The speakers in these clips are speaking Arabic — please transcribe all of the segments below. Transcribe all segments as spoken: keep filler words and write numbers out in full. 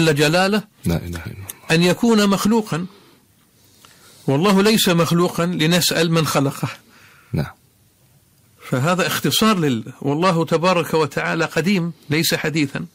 جل جلاله لا إله إلا الله أن يكون مخلوقا، والله ليس مخلوقا لنسأل من خلقه. نعم. فهذا اختصار لل والله تبارك وتعالى قديم ليس حديثا،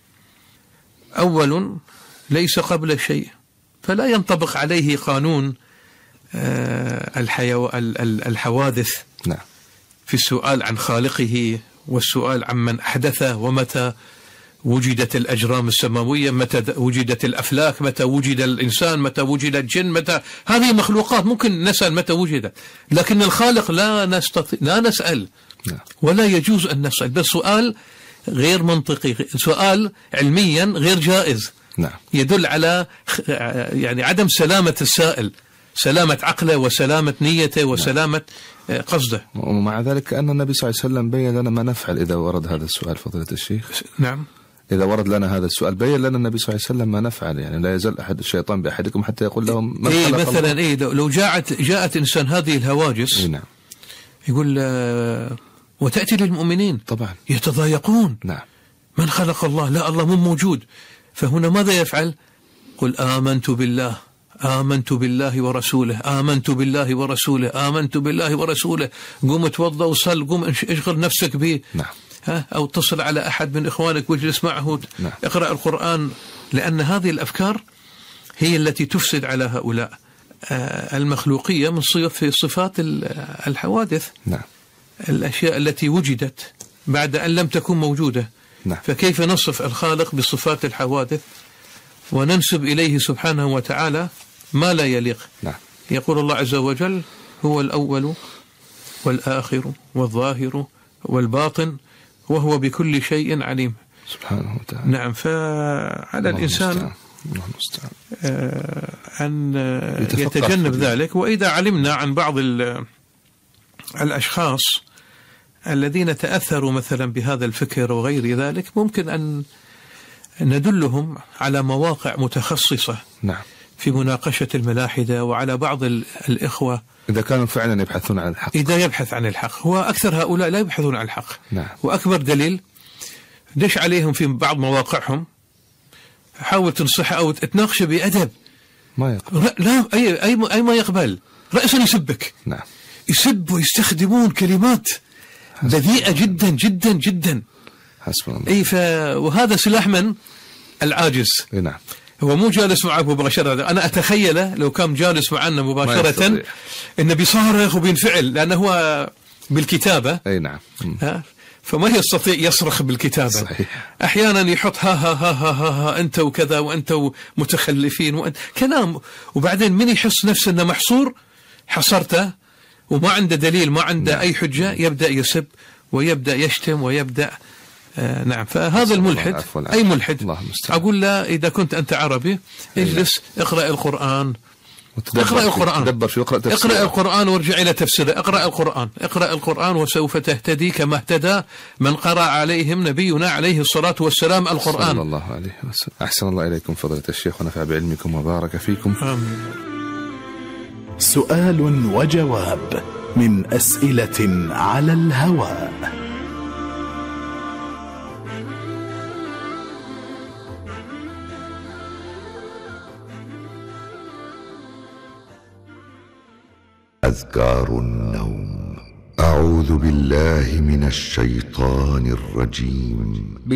أول ليس قبل شيء، فلا ينطبق عليه قانون الحيو... الحوادث نعم. في السؤال عن خالقه والسؤال عن من أحدثه، ومتى وجدت الأجرام السماوية، متى وجدت الأفلاك، متى وجد الإنسان، متى وجد الجن، متى هذه مخلوقات ممكن نسأل متى وجدت، لكن الخالق لا نستطيع لا نسأل نعم. ولا يجوز أن نسأل، بل سؤال غير منطقي، سؤال علميا غير جائز. نعم. يدل على يعني عدم سلامة السائل، سلامة عقله وسلامة نيته وسلامة نعم. قصده. ومع ذلك أن النبي صلى الله عليه وسلم بين لنا ما نفعل إذا ورد هذا السؤال فضيلة الشيخ. نعم. إذا ورد لنا هذا السؤال بين لنا النبي صلى الله عليه وسلم ما نفعل، يعني لا يزال أحد الشيطان بأحدكم حتى يقول لهم من إيه خلق مثلا الله. إيه لو جاءت جاءت إنسان هذه الهواجس إيه نعم. يقول آه وتأتي للمؤمنين طبعا يتضايقون. نعم. من خلق الله؟ لا الله مو موجود. فهنا ماذا يفعل؟ قل آمنت بالله آمنت بالله ورسوله آمنت بالله ورسوله آمنت بالله ورسوله. قوم توضأ وصل، قوم اشغل نفسك به. نعم. ها أو اتصل على أحد من إخوانك واجلس معه. نعم. اقرأ القرآن، لأن هذه الأفكار هي التي تفسد على هؤلاء المخلوقية من في صفات الحوادث. نعم. الأشياء التي وجدت بعد أن لم تكن موجودة. نعم. فكيف نصف الخالق بصفات الحوادث وننسب إليه سبحانه وتعالى ما لا يليق؟ نعم. يقول الله عز وجل هو الأول والآخر والظاهر والباطن وهو بكل شيء عليم سبحانه وتعالى. نعم. فعلى الإنسان أن يتجنب ذلك. وإذا علمنا عن بعض الأشخاص الذين تأثروا مثلا بهذا الفكر وغير ذلك، ممكن أن ندلهم على مواقع متخصصة نعم. في مناقشة الملاحدة، وعلى بعض الإخوة إذا كانوا فعلا يبحثون عن الحق. إذا يبحث عن الحق، هو أكثر هؤلاء لا يبحثون عن الحق. نعم. وأكبر دليل دش عليهم في بعض مواقعهم، حاول تنصحه أو تناقشه بأدب، ما يقبل. لا أي أي أي ما يقبل، رأسا يسبك. نعم. يسب ويستخدمون كلمات بذيئة جدا جدا جدا. حسب الله. أي ف وهذا سلاح من العاجز. نعم. هو مو جالس معك مباشرة، أنا أتخيله لو كان جالس معنا مباشرة إنه بيصارخ وبينفعل، لأنه هو بالكتابة. أي نعم. ها؟ فما يستطيع يصرخ بالكتابة. صحيح. أحيانا يحط ها ها ها ها ها, ها أنت وكذا وأنت متخلفين وأنت كلام، وبعدين من يحس نفسه أنه محصور حصرته وما عنده دليل ما عنده نعم. أي حجة، يبدأ يسب ويبدأ يشتم ويبدأ آه نعم. فهذا الملحد أي ملحد أقول له إذا كنت أنت عربي اجلس اقرأ القرآن، اقرأ القرآن تدبر شو اقرأ تفسير. اقرأ القرآن وارجع إلى تفسيره. اقرأ القرآن اقرأ القرآن وسوف تهتدي كما اهتدى من قرأ عليهم نبينا عليه الصلاة والسلام القرآن صلى الله عليه وسلم. أحسن الله إليكم فضيلة الشيخ ونفع بعلمكم وبارك فيكم. آمين. سؤال وجواب من أسئلة على الهواء. أذكار النوم. أعوذ بالله من الشيطان الرجيم.